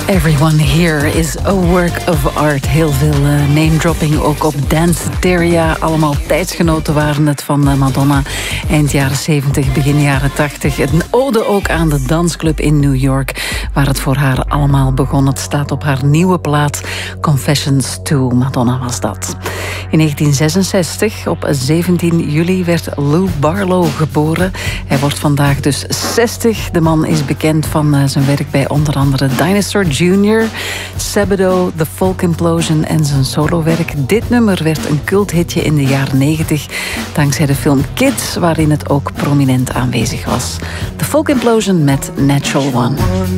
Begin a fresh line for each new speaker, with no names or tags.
Everyone Here is a work of art. Heel veel name-dropping ook op Danceteria. Allemaal tijdsgenoten waren het van Madonna. Eind jaren 70, begin jaren 80. Een ode ook aan de dansclub in New York, waar het voor haar allemaal begon. Het staat op haar nieuwe plaat Confessions to Madonna was dat. In 1966, op 17 juli, werd Lou Barlow geboren. Hij wordt vandaag dus 60. De man is bekend van zijn werk bij onder andere Dinosaur Jr., Sabado, The Folk Implosion en zijn solowerk. Dit nummer werd een culthitje in de jaren 90, dankzij de film Kids, waarin het ook prominent aanwezig was. The Folk Implosion met Natural One.